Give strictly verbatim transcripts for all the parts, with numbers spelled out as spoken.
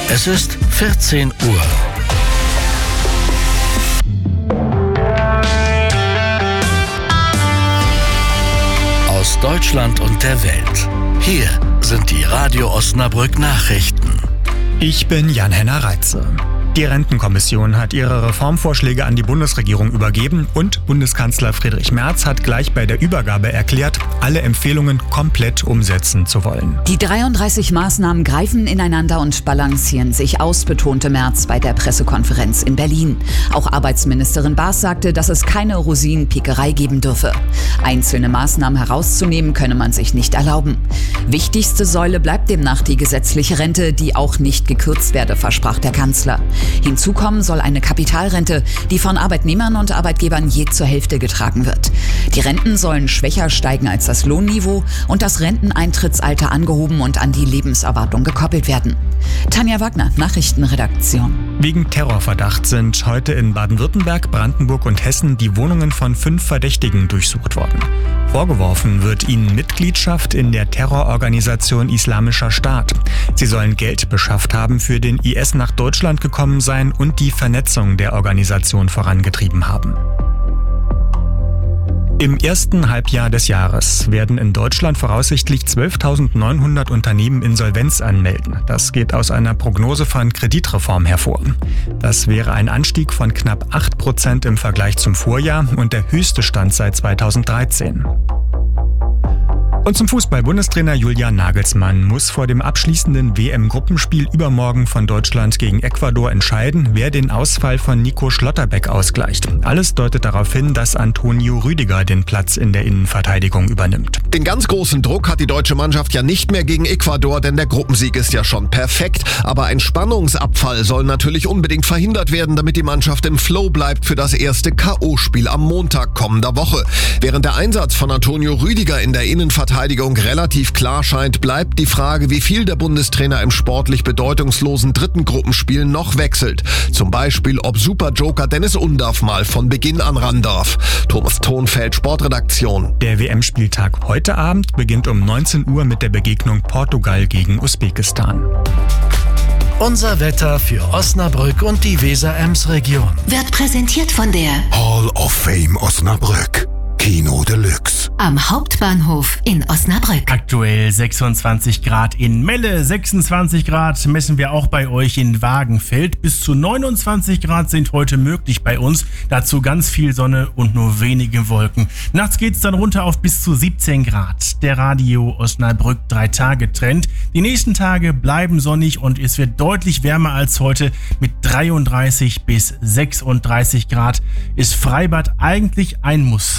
Es ist vierzehn Uhr. Aus Deutschland und der Welt. Hier sind die Radio Osnabrück Nachrichten. Ich bin Jan-Henner Reitze. Die Rentenkommission hat ihre Reformvorschläge an die Bundesregierung übergeben und Bundeskanzler Friedrich Merz hat gleich bei der Übergabe erklärt, alle Empfehlungen komplett umsetzen zu wollen. Die dreiunddreißig Maßnahmen greifen ineinander und balancieren sich aus, betonte Merz bei der Pressekonferenz in Berlin. Auch Arbeitsministerin Baas sagte, dass es keine Rosinenpickerei geben dürfe. Einzelne Maßnahmen herauszunehmen könne man sich nicht erlauben. Wichtigste Säule bleibt demnach die gesetzliche Rente, die auch nicht gekürzt werde, versprach der Kanzler. Hinzu kommen soll eine Kapitalrente, die von Arbeitnehmern und Arbeitgebern je zur Hälfte getragen wird. Die Renten sollen schwächer steigen als das Lohnniveau und das Renteneintrittsalter angehoben und an die Lebenserwartung gekoppelt werden. Tanja Wagner, Nachrichtenredaktion. Wegen Terrorverdacht sind heute in Baden-Württemberg, Brandenburg und Hessen die Wohnungen von fünf Verdächtigen durchsucht worden. Vorgeworfen wird ihnen Mitgliedschaft in der Terrororganisation Islamischer Staat. Sie sollen Geld beschafft haben, für den I S nach Deutschland gekommen sein und die Vernetzung der Organisation vorangetrieben haben. Im ersten Halbjahr des Jahres werden in Deutschland voraussichtlich zwölftausendneunhundert Unternehmen Insolvenz anmelden. Das geht aus einer Prognose von Kreditreform hervor. Das wäre ein Anstieg von knapp acht Prozent im Vergleich zum Vorjahr und der höchste Stand seit zweitausenddreizehn. Und zum Fußball. Bundestrainer Julian Nagelsmann muss vor dem abschließenden W M-Gruppenspiel übermorgen von Deutschland gegen Ecuador entscheiden, wer den Ausfall von Nico Schlotterbeck ausgleicht. Alles deutet darauf hin, dass Antonio Rüdiger den Platz in der Innenverteidigung übernimmt. Den ganz großen Druck hat die deutsche Mannschaft ja nicht mehr gegen Ecuador, denn der Gruppensieg ist ja schon perfekt. Aber ein Spannungsabfall soll natürlich unbedingt verhindert werden, damit die Mannschaft im Flow bleibt für das erste K O-Spiel am Montag kommender Woche. Während der Einsatz von Antonio Rüdiger in der Innenverteidigung relativ klar scheint, bleibt die Frage, wie viel der Bundestrainer im sportlich bedeutungslosen dritten Gruppenspiel noch wechselt. Zum Beispiel, ob Superjoker Dennis Undaff mal von Beginn an ran darf. Thomas Thonfeld, Sportredaktion. Der W M-Spieltag heute Abend beginnt um neunzehn Uhr mit der Begegnung Portugal gegen Usbekistan. Unser Wetter für Osnabrück und die Weser-Ems-Region. Wird präsentiert von der Hall of Fame Osnabrück. Kino Deluxe. Am Hauptbahnhof in Osnabrück. Aktuell sechsundzwanzig Grad in Melle, sechsundzwanzig Grad messen wir auch bei euch in Wagenfeld. Bis zu neunundzwanzig Grad sind heute möglich bei uns. Dazu ganz viel Sonne und nur wenige Wolken. Nachts geht's dann runter auf bis zu siebzehn Grad. Der Radio Osnabrück drei Tage Trend. Die nächsten Tage bleiben sonnig und es wird deutlich wärmer als heute mit dreiunddreißig bis sechsunddreißig Grad. Ist Freibad eigentlich ein Muss?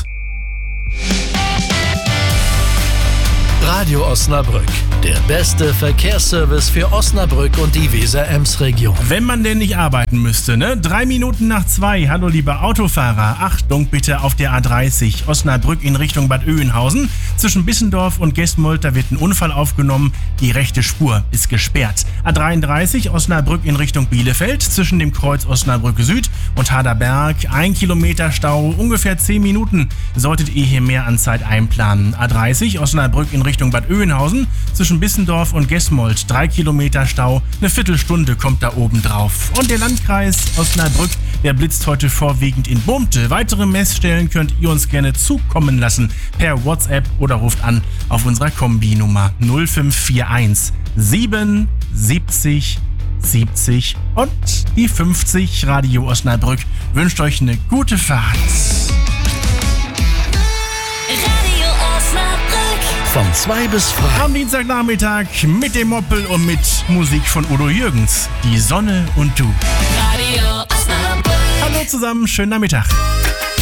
Radio Osnabrück, der beste Verkehrsservice für Osnabrück und die Weser-Ems-Region. Wenn man denn nicht arbeiten müsste, ne? Drei Minuten nach zwei. Hallo, liebe Autofahrer. Achtung bitte auf der A dreißig. Osnabrück in Richtung Bad Oeynhausen. Zwischen Bissendorf und Gesmold, da wird ein Unfall aufgenommen. Die rechte Spur ist gesperrt. A dreiunddreißig. Osnabrück in Richtung Bielefeld. Zwischen dem Kreuz Osnabrück Süd und Haderberg. Ein Kilometer Stau, ungefähr zehn Minuten. Solltet ihr hier mehr an Zeit einplanen. A dreißig. Osnabrück in Richtung Bad Oeynhausen, zwischen Bissendorf und Gesmold, drei Kilometer Stau, eine Viertelstunde kommt da oben drauf. Und der Landkreis Osnabrück, der blitzt heute vorwiegend in Bumte. Weitere Messstellen könnt ihr uns gerne zukommen lassen, per WhatsApp oder ruft an auf unserer Kombi-Nummer null fünf vier eins sieben siebzig siebzig und die fünfzig. Radio Osnabrück wünscht euch eine gute Fahrt. Von zwei bis frei. Am Dienstagnachmittag mit dem Moppel und mit Musik von Udo Jürgens. Die Sonne und du. Radio Osnabrück. Hallo zusammen, schönen Nachmittag.